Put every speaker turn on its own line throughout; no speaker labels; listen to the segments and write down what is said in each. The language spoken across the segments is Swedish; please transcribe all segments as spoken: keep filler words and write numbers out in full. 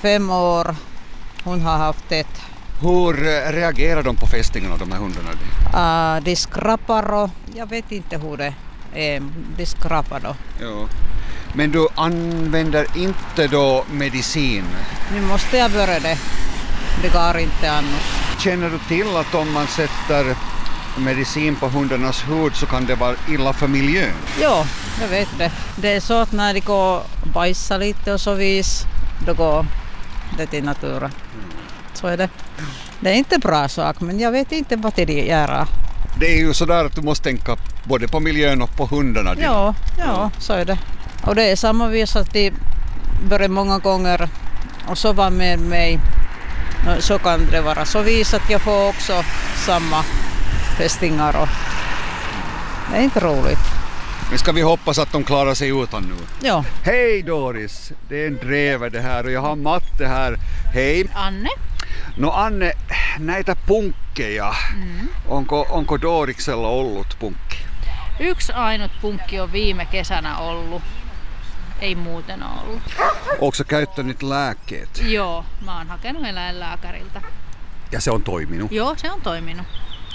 fem år. Hon har haft ett.
Hur reagerar de på fästingarna, de här hundarna?
Uh, de skrapar och jag vet inte hur det är. De skrapar då.
Ja. Men du använder inte då medicin?
Nu måste jag börja det. Det går inte annars.
Känner du till att om man sätter medicin på hundarnas hud så kan det vara illa för miljön?
Ja, jag vet det. Det är så att när de går bajsa lite och så vis, då går det till naturen. Så är det. Det är inte bra sak, men jag vet inte vad det gör.
Det är ju sådär att du måste tänka både på miljön och på hundarna.
Ja, ja, så är det. Och det är samma vis att de börjar många gånger och så var med mig. Så kan det vara så vis att jag får också samma fästingar och det är inte roligt.
Men ska vi hoppas att de klarar sig utan nu?
Ja.
Hej Doris, det är en dreve det här och jag har Matte här. Hej.
Anne.
No Anne, näitä punkkeja, mm. onko, onko Doriksella ollut punkki?
Yksi ainut punkki on viime kesänä ollut. Ei muuten ollut.
Oletko käyttänyt lääkkeet?
Joo, mä oon hakenut eläinlääkäriltä.
Ja se on toiminut?
Joo, se on toiminut.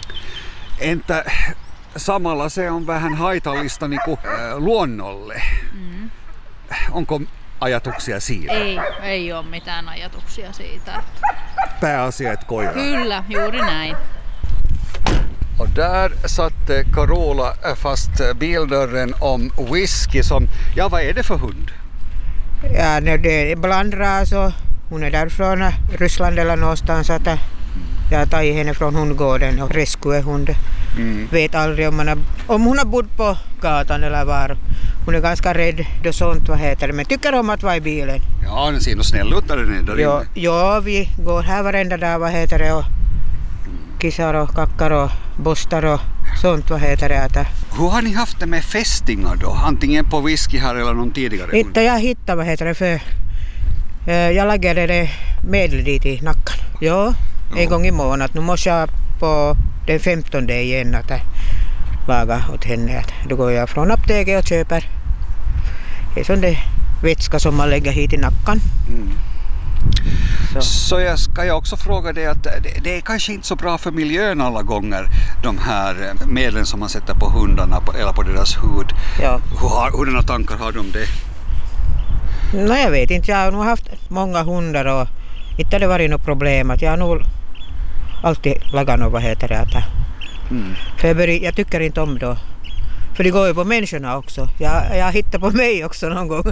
Entä samalla se on vähän haitallista niin kuin, äh, luonnolle? Mm. Onko ajatuksia siitä?
Ei, ei ole mitään ajatuksia siitä.
Pääasia, että koira.
Kyllä, juuri näin.
Och där satte Carola fast bildörren om whisky som, ja vad är det för hund?
Ja, det är blandras och hon är därifrån Ryssland eller någonstans att jag har tagit henne från hundgården och rescuehund. Mm. Vet aldrig om, man har, om hon har bott på gatan eller var. Hon är ganska rädd då sånt, vad heter det, men tycker om att vara i bilen.
Ja, den ser nog snäll ut där den där
ja,
inne.
Ja, vi går här varenda dag, vad heter det, och kissar och kackar och bostar och sånt, vad heter det. Att,
hur har ni haft det med fästingar då? Antingen på whisky här eller någon tidigare?
Inte jag hittar, vad heter det, för eh, jag lagade det medel dit i nacken. Ja, en gång i månaden. Nu måste jag på den femtonde igen att laga åt henne. Då går jag från apoteket och köper en sån där vätska som man lägger hit i nacken.
Mm. Så. så jag ska jag också fråga dig att det, det är kanske inte så bra för miljön alla gånger, de här medlen som man sätter på hundarna eller på deras hud.
Ja.
Hur, hurdana tankar har du om det?
No, jag vet inte, jag har nog haft många hundar och inte har det varit något problem. Att jag har nog alltid lagat något, vad heter det. Att, mm. För jag, börjar, jag tycker inte om det. För det går ju på människorna också. Jag, jag hittar på mig också någon gång.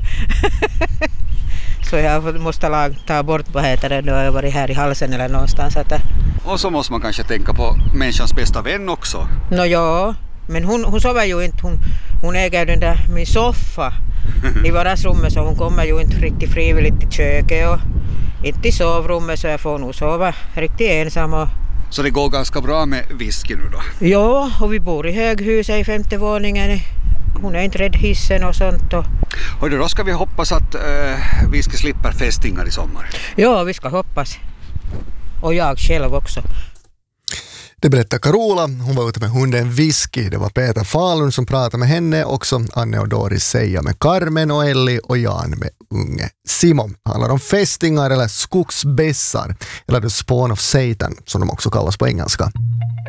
Så jag måste lag, ta bort, vad heter det, då har jag varit här i halsen eller någonstans. Att,
och så måste man kanske tänka på människans bästa vän också.
No ja, men hon, hon sover ju inte. Hon, hon äger den där min soffa i vardagsrummet, så hon kommer ju inte riktigt frivilligt till köket och inte i sovrummet, så jag får nog sova riktigt ensam. Och
så det går ganska bra med whisky nu då?
Ja, och vi bor i höghuset i femte våningen. Hon är inte rädd hissen och sånt. Och
och då ska vi hoppas att äh, whisky slipper fästingar i sommar.
Ja, vi ska hoppas. Och jag själv också.
Det berättar Carola, hon var ute med hunden Whisky. Det var Peter Falun som pratade med henne, också Anne och Doris Seija med Carmen och Ellie och Jan med unge Simon. Det handlar om fästingar eller skogsbässar, eller the spawn of Satan som de också kallas på engelska.